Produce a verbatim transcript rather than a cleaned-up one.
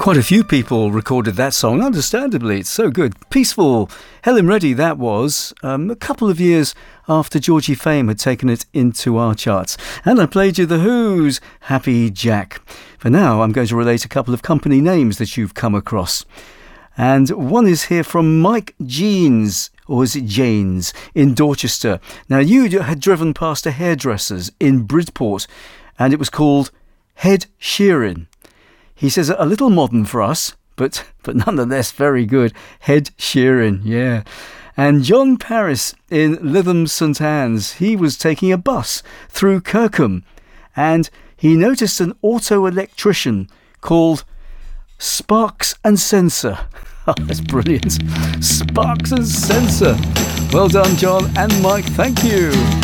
Quite a few people recorded that song, understandably. It's so good. Peaceful. Helen Reddy, that was, um, a couple of years after Georgie Fame had taken it into our charts. And I played you The Who's Happy Jack. For now, I'm going to relate a couple of company names that you've come across. And one is here from Mike Jeans, or is it Janes, in Dorchester. Now, you had driven past a hairdresser's in Bridport, and it was called Head Sheerin'. He says a little modern for us, but but nonetheless very good. Head Sheerin', yeah. And John Paris in Lytham St Anne's, he was taking a bus through Kirkham, and he noticed an auto electrician called Sparks and Sensor. Oh, that's brilliant. Sparks and Sensor. Well done, John and Mike. Thank you.